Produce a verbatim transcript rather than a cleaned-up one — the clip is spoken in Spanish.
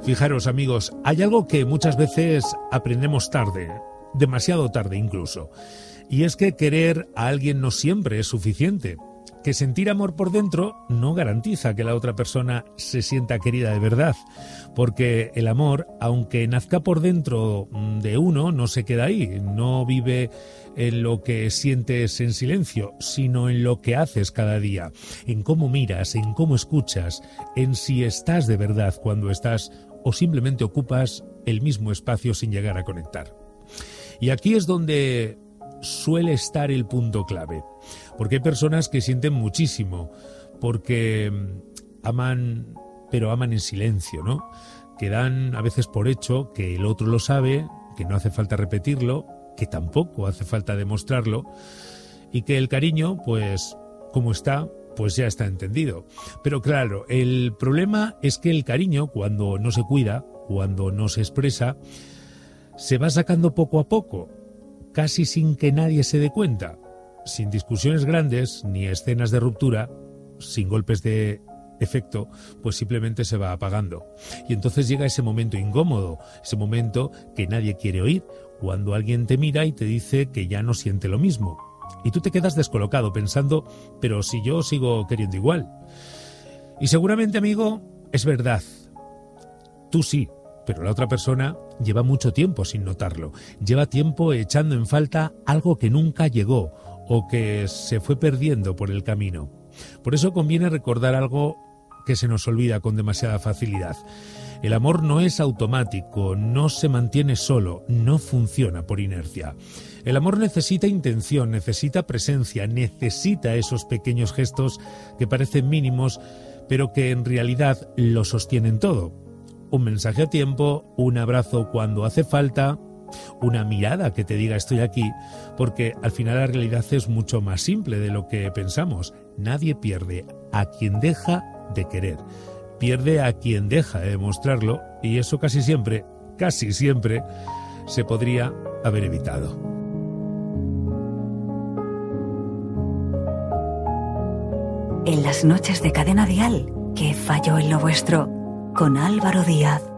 Fijaros, amigos, hay algo que muchas veces aprendemos tarde, demasiado tarde incluso, y es que querer a alguien no siempre es suficiente. Que sentir amor por dentro no garantiza que la otra persona se sienta querida de verdad, porque el amor, aunque nazca por dentro de uno, no se queda ahí, no vive en lo que sientes en silencio, sino en lo que haces cada día, en cómo miras, en cómo escuchas, en si estás de verdad cuando estás o simplemente ocupas el mismo espacio sin llegar a conectar. Y aquí es donde suele estar el punto clave, porque hay personas que sienten muchísimo, porque aman, pero aman en silencio, ¿no? Que dan a veces por hecho que el otro lo sabe, que no hace falta repetirlo, que tampoco hace falta demostrarlo, y que el cariño, pues, como está, pues ya está entendido. Pero claro, el problema es que el cariño, cuando no se cuida, cuando no se expresa, se va sacando poco a poco, casi sin que nadie se dé cuenta, sin discusiones grandes ni escenas de ruptura, sin golpes de efecto, pues simplemente se va apagando. Y entonces llega ese momento incómodo, ese momento que nadie quiere oír, cuando alguien te mira y te dice que ya no siente lo mismo. Y tú te quedas descolocado pensando, pero si yo sigo queriendo igual. Y seguramente, amigo, es verdad. Tú sí, pero la otra persona lleva mucho tiempo sin notarlo. Lleva tiempo echando en falta algo que nunca llegó o que se fue perdiendo por el camino. Por eso conviene recordar algo que se nos olvida con demasiada facilidad. El amor no es automático, no se mantiene solo, no funciona por inercia. El amor necesita intención, necesita presencia, necesita esos pequeños gestos que parecen mínimos, pero que en realidad lo sostienen todo. Un mensaje a tiempo, un abrazo cuando hace falta, una mirada que te diga estoy aquí, porque al final la realidad es mucho más simple de lo que pensamos. Nadie pierde a quien deja de querer, pierde a quien deja de demostrarlo, y eso casi siempre, casi siempre, se podría haber evitado. En las noches de Cadena Dial, ¿qué falló en lo vuestro? Con Álvaro Díaz.